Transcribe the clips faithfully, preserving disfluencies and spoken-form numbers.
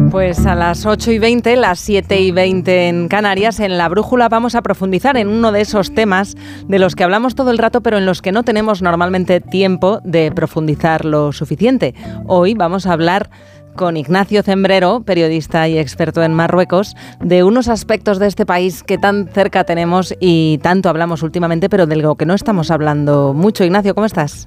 Pues a las ocho y veinte, las siete y veinte en Canarias, en La Brújula vamos a profundizar en uno de esos temas de los que hablamos todo el rato, pero en los que no tenemos normalmente tiempo de profundizar lo suficiente. Hoy vamos a hablar con Ignacio Cembrero, periodista y experto en Marruecos, de unos aspectos de este país que tan cerca tenemos y tanto hablamos últimamente, pero de lo que no estamos hablando mucho. Ignacio, ¿cómo estás?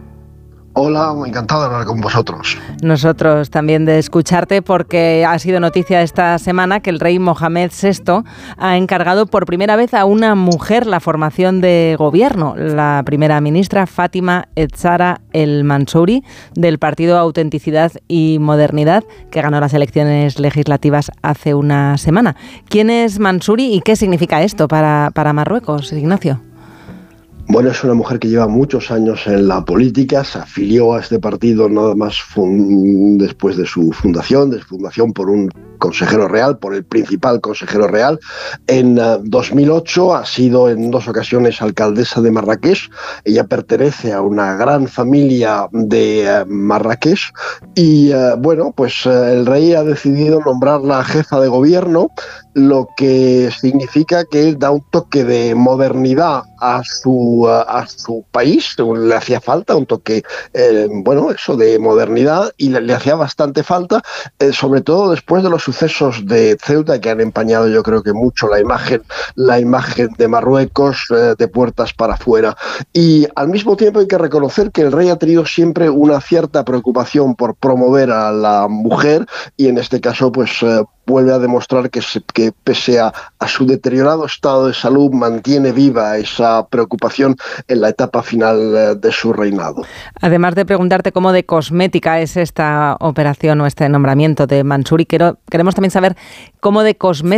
Hola, encantado de hablar con vosotros. Nosotros también de escucharte, porque ha sido noticia esta semana que el rey Mohamed sexto ha encargado por primera vez a una mujer la formación de gobierno, la primera ministra Fátima Edzara El Mansouri, del partido Autenticidad y Modernidad, que ganó las elecciones legislativas hace una semana. ¿Quién es Mansouri y qué significa esto para, para Marruecos, Ignacio? Bueno, es una mujer que lleva muchos años en la política, se afilió a este partido nada más fun- después de su fundación, de su fundación por un consejero real, por el principal consejero real. En uh, dos mil ocho ha sido en dos ocasiones alcaldesa de Marrakech. Ella pertenece a una gran familia de uh, Marrakech y uh, bueno, pues uh, el rey ha decidido nombrarla jefa de gobierno, lo que significa que él da un toque de modernidad a su, a su país. Le hacía falta un toque, eh, bueno, eso de modernidad, y le, le hacía bastante falta, eh, sobre todo después de los sucesos de Ceuta, que han empañado yo creo que mucho la imagen, la imagen de Marruecos, eh, de puertas para afuera. Y al mismo tiempo hay que reconocer que el rey ha tenido siempre una cierta preocupación por promover a la mujer, y en este caso pues eh, vuelve a demostrar que, se, que pese a, a su deteriorado estado de salud, mantiene viva esa preocupación en la etapa final de su reinado. Además de preguntarte cómo de cosmética es esta operación o este nombramiento de Mansouri, quiero, queremos también saber cómo de cosmética